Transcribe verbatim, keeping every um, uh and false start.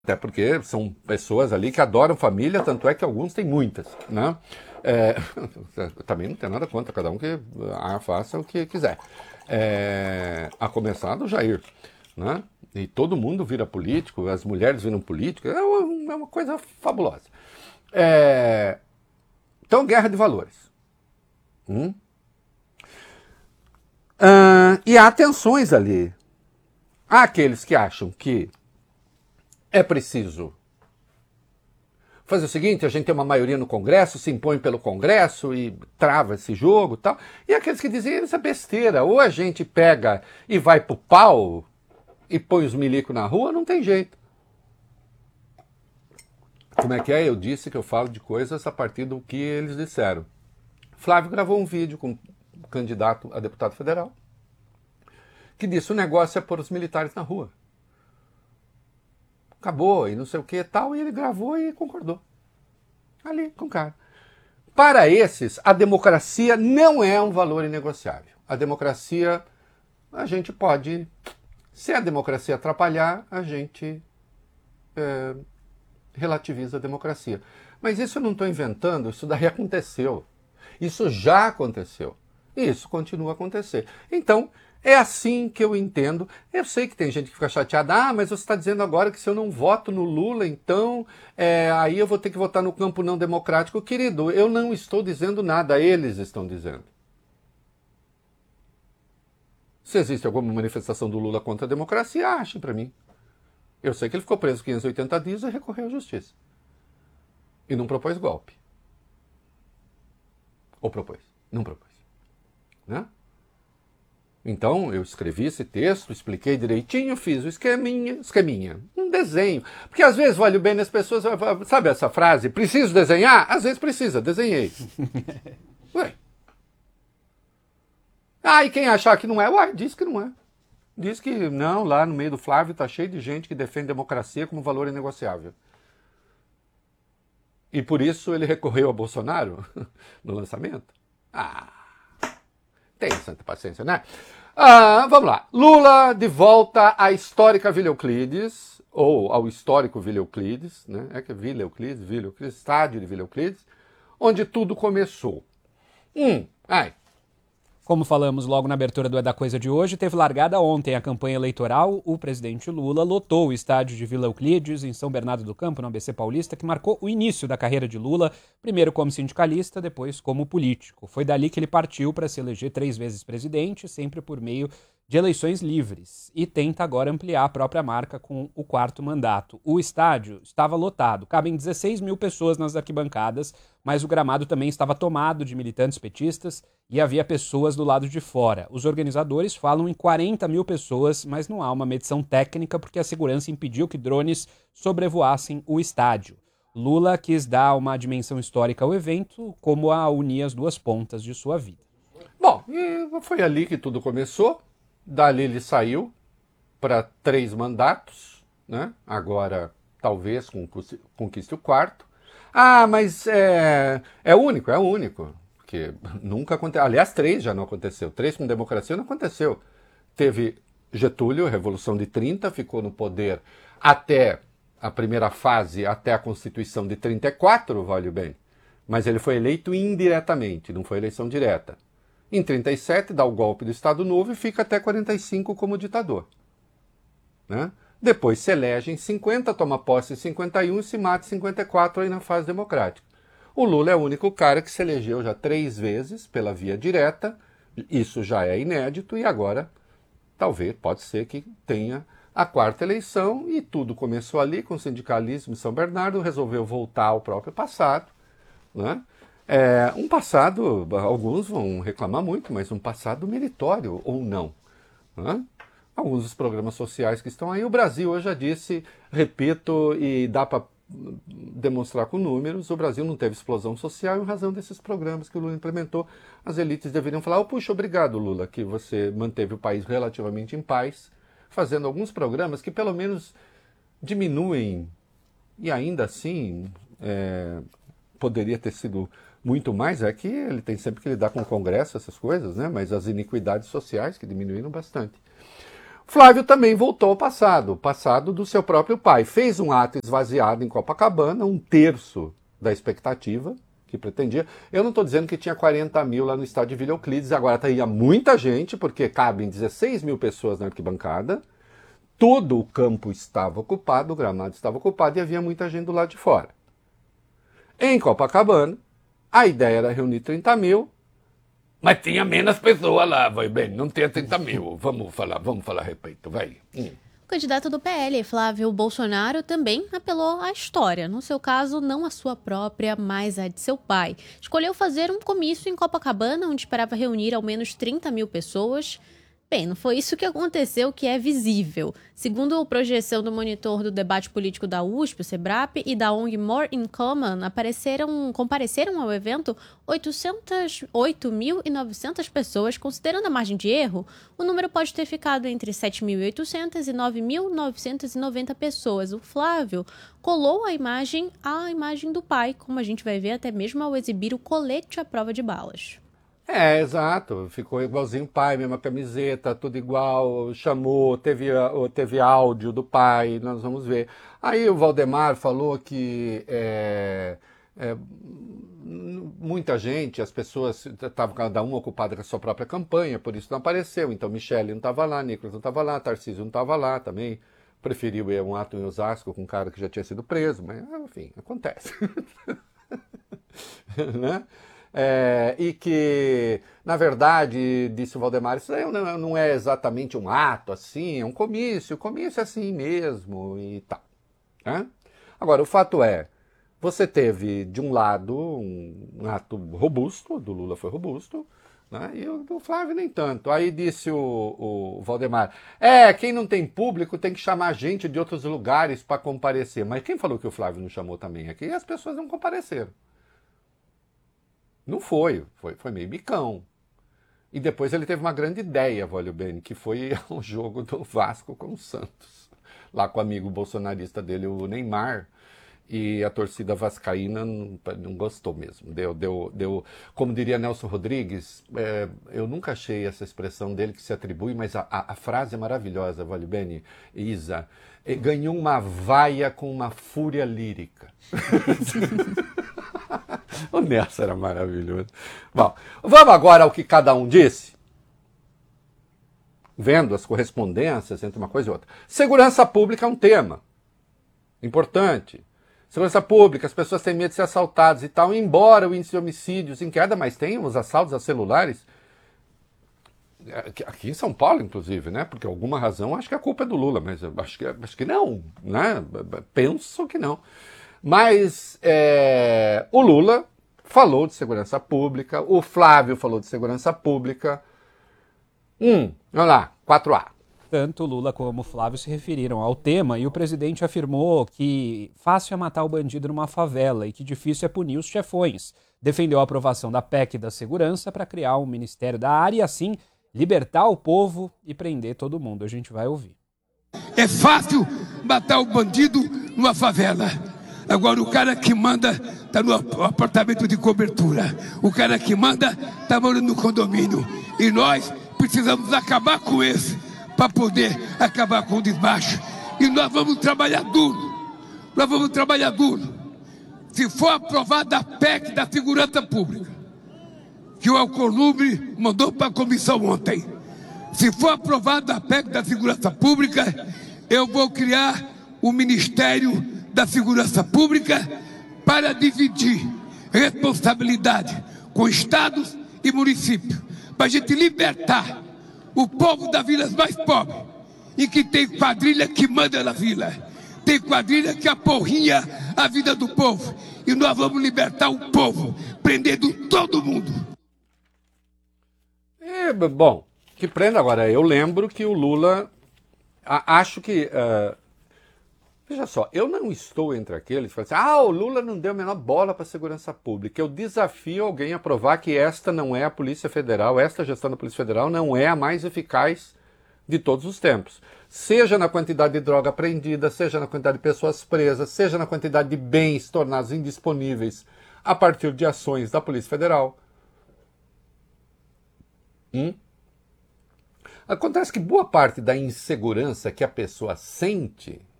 Até porque são pessoas ali que adoram família, tanto é que alguns têm muitas, né? É, também não tem nada contra, cada um que ah, faça o que quiser. É, a começar do Jair, né? E todo mundo vira político, as mulheres viram político, é uma, é uma coisa fabulosa. É, então, guerra de valores. Hum? Ah, e há tensões ali. Há aqueles que acham que é preciso fazer o seguinte, a gente tem uma maioria no Congresso, se impõe pelo Congresso e trava esse jogo e tal. E aqueles que dizem, isso é besteira, ou a gente pega e vai pro pau e põe os milicos na rua, não tem jeito. Como é que é? Eu disse que eu falo de coisas a partir do que eles disseram. Flávio gravou um vídeo com um candidato a deputado federal que disse o negócio é pôr os militares na rua. Acabou, e não sei o que e tal, e ele gravou e concordou. Ali, com o cara. Para esses, a democracia não é um valor inegociável. A democracia, a gente pode... Se a democracia atrapalhar, a gente é, relativiza a democracia. Mas isso eu não estou inventando, isso daí aconteceu. Isso já aconteceu. E isso continua a acontecer. Então, é assim que eu entendo. Eu sei que tem gente que fica chateada. Ah, mas você está dizendo agora que se eu não voto no Lula, então é, aí eu vou ter que votar no campo não democrático. Querido, eu não estou dizendo nada, eles estão dizendo. Se existe alguma manifestação do Lula contra a democracia, achem para mim. Eu sei que ele ficou preso quinhentos e oitenta dias e recorreu à justiça. E não propôs golpe. Ou propôs? Não propôs. Né? Então, eu escrevi esse texto, expliquei direitinho, fiz o esqueminha, esqueminha, um desenho. Porque às vezes, olha bem nas pessoas, sabe essa frase, preciso desenhar? Às vezes precisa, desenhei. Ué. Ah, e quem achar que não é, ué, diz que não é. Diz que não, lá no meio do Flávio tá cheio de gente que defende democracia como valor inegociável. E por isso ele recorreu a Bolsonaro no lançamento? Ah... Tem santa paciência, né? Ah, vamos lá. Lula de volta à histórica Vila Euclides, ou ao histórico Vila Euclides, né? É que é Vila Euclides, Vila Euclides, estádio de Vila Euclides, onde tudo começou. Hum, ai. Como falamos logo na abertura do É da Coisa de hoje, teve largada ontem a campanha eleitoral. O presidente Lula lotou o estádio de Vila Euclides, em São Bernardo do Campo, no A B C Paulista, que marcou o início da carreira de Lula, primeiro como sindicalista, depois como político. Foi dali que ele partiu para se eleger três vezes presidente, sempre por meio de eleições livres, e tenta agora ampliar a própria marca com o quarto mandato. O estádio estava lotado, cabem dezesseis mil pessoas nas arquibancadas, mas o gramado também estava tomado de militantes petistas e havia pessoas do lado de fora. Os organizadores falam em quarenta mil pessoas, mas não há uma medição técnica porque a segurança impediu que drones sobrevoassem o estádio. Lula quis dar uma dimensão histórica ao evento, como a unir as duas pontas de sua vida. Bom, e foi ali que tudo começou. Dali ele saiu para três mandatos, né? Agora talvez conquiste o quarto. Ah, mas é, é único, é único. Porque nunca aconteceu. Aliás, três já não aconteceu. Três com democracia não aconteceu. Teve Getúlio, Revolução de trinta, ficou no poder até a primeira fase, até a Constituição de trinta e quatro, vale bem. Mas ele foi eleito indiretamente, não foi eleição direta. Em trinta e sete, dá o golpe do Estado Novo e fica até quarenta e cinco como ditador. Né? Depois se elege em cinquenta, toma posse em cinquenta e um e se mata em cinquenta e quatro aí na fase democrática. O Lula é o único cara que se elegeu já três vezes pela via direta, isso já é inédito, e agora, talvez, pode ser que tenha a quarta eleição, e tudo começou ali com o sindicalismo em São Bernardo, resolveu voltar ao próprio passado, né? É, um passado, alguns vão reclamar muito, mas um passado meritório ou não. Né? Alguns dos programas sociais que estão aí, o Brasil, eu já disse, repito, e dá para demonstrar com números, o Brasil não teve explosão social em razão desses programas que o Lula implementou. As elites deveriam falar, oh, puxa, obrigado, Lula, que você manteve o país relativamente em paz, fazendo alguns programas que pelo menos diminuem, e ainda assim é, poderia ter sido muito mais, é que ele tem sempre que lidar com o Congresso, essas coisas, né? Mas as iniquidades sociais que diminuíram bastante. Flávio também voltou ao passado, o passado do seu próprio pai. Fez um ato esvaziado em Copacabana, um terço da expectativa que pretendia. Eu não estou dizendo que tinha quarenta mil lá no estádio de Vila Euclides, agora ia muita gente, porque cabem dezesseis mil pessoas na arquibancada, todo o campo estava ocupado, o gramado estava ocupado e havia muita gente do lado de fora. Em Copacabana, a ideia era reunir trinta mil, mas tinha menos pessoas lá, vai bem, não tinha trinta mil, vamos falar, vamos falar a respeito, vai. Hum. O candidato do P L, Flávio Bolsonaro, também apelou à história. No seu caso, não a sua própria, mas a de seu pai. Escolheu fazer um comício em Copacabana, onde esperava reunir ao menos trinta mil pessoas. Bem, não foi isso que aconteceu, que é visível. Segundo a projeção do monitor do debate político da U S P, o SEBRAP, e da O N G More in Common, apareceram, compareceram ao evento oito mil e novecentas pessoas. Considerando a margem de erro, o número pode ter ficado entre sete mil e oitocentas e nove mil novecentas e noventa pessoas. O Flávio colou a imagem à imagem do pai, como a gente vai ver até mesmo ao exibir o colete à prova de balas. É, exato, ficou igualzinho o pai, mesma camiseta, tudo igual, chamou, teve, teve áudio do pai, nós vamos ver. Aí o Valdemar falou que é, é, muita gente, as pessoas estavam cada um ocupada com a sua própria campanha, por isso não apareceu. Então Michele não estava lá, Nicolas não estava lá, Tarcísio não estava lá também. Preferiu ir a um ato em Osasco com um cara que já tinha sido preso, mas enfim, acontece. Né? É, e que, na verdade, disse o Valdemar, isso aí não, não é exatamente um ato assim, é um comício, comício é assim mesmo e tal. Né? Agora, o fato é, você teve, de um lado, um, um ato robusto, do Lula foi robusto, né? E o do Flávio nem tanto. Aí disse o, o Valdemar, é, quem não tem público tem que chamar gente de outros lugares para comparecer. Mas quem falou que o Flávio não chamou também aqui? As pessoas não compareceram. Não foi, foi, foi meio bicão. E depois ele teve uma grande ideia, Volio Bene, que foi o jogo do Vasco com o Santos. Lá com o amigo bolsonarista dele, o Neymar. E a torcida vascaína não, não gostou mesmo. Deu, deu, deu, como diria Nelson Rodrigues, é, eu nunca achei essa expressão dele que se atribui, mas a, a, a frase é maravilhosa, Volio Bene, Isa. Ganhou uma vaia com uma fúria lírica. O Nelson era maravilhoso. Bom, vamos agora ao que cada um disse? Vendo as correspondências entre uma coisa e outra. Segurança pública é um tema importante. Segurança pública, as pessoas têm medo de ser assaltadas e tal, embora o índice de homicídios em queda, mas tem os assaltos a celulares. Aqui em São Paulo, inclusive, né? Porque alguma razão acho que a culpa é do Lula, mas eu acho que, acho que não, né? Penso que não. Mas é, o Lula falou de segurança pública, o Flávio falou de segurança pública. Hum, vamos lá, quatro A. Tanto Lula como Flávio se referiram ao tema e o presidente afirmou que fácil é matar o bandido numa favela e que difícil é punir os chefões. Defendeu a aprovação da P E C da segurança para criar um ministério da área e assim libertar o povo e prender todo mundo. A gente vai ouvir. É fácil matar o bandido numa favela. Agora o cara que manda está no apartamento de cobertura. O cara que manda está morando no condomínio. E nós precisamos acabar com esse para poder acabar com o desbaixo. E nós vamos trabalhar duro. Nós vamos trabalhar duro. Se for aprovada a P E C da segurança pública, que o Alcolumbre mandou para a comissão ontem. Se for aprovada a P E C da segurança pública, eu vou criar o Ministério da Segurança Pública para dividir responsabilidade com estados e municípios, para a gente libertar o povo das vilas mais pobres, em que tem quadrilha que manda na vila, tem quadrilha que aporrinha a vida do povo, e nós vamos libertar o povo, prendendo todo mundo. É, bom, que prenda agora. Eu lembro que o Lula, a, acho que... Uh, veja só, eu não estou entre aqueles que falam assim, ah, o Lula não deu a menor bola para a segurança pública. Eu desafio alguém a provar que esta não é a Polícia Federal, esta gestão da Polícia Federal não é a mais eficaz de todos os tempos. Seja na quantidade de droga apreendida, seja na quantidade de pessoas presas, seja na quantidade de bens tornados indisponíveis a partir de ações da Polícia Federal. Hum? Acontece que boa parte da insegurança que a pessoa sente